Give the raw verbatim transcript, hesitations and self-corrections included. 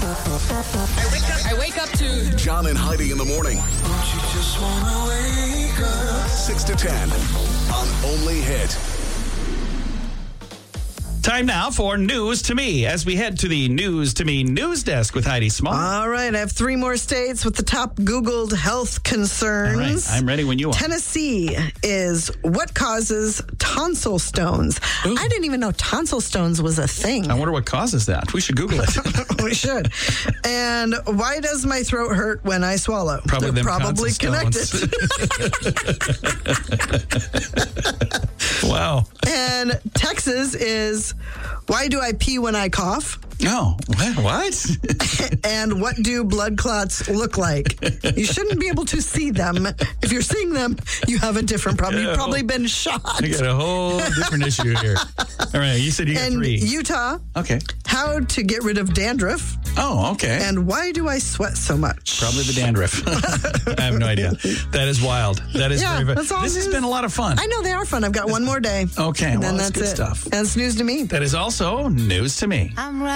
I wake up, I wake up to John and Heidi in the morning. Don't you just wanna wake up? six to ten on Only Hit. Time now for News to Me as we head to the News to Me news desk with Heidi Small. All right, I have three more states with the top Googled health concerns. All right, I'm ready when you are. Tennessee is what causes tonsil stones. Ooh. I didn't even know tonsil stones was a thing. I wonder what causes that. We should Google it. We should. And why does my throat hurt when I swallow? Probably They're them probably tonsil connected. Wow. And Texas is why do I pee when I cough? Oh, what? what? And what do blood clots look like? You shouldn't be able to see them. If you're seeing them, you have a different problem. You've probably been shot. I got a whole different issue here. All right, you said you got And three. Utah, Okay. how to get rid of dandruff. Oh, okay. And why do I sweat so much? Probably the dandruff. I have no idea. That is wild. That is Yeah, very, very that's all This has news. been a lot of fun. I know they are fun. I've got one more day. Okay, And well, then that's that's good it. stuff. That's news to me. That is also news to me. I'm right.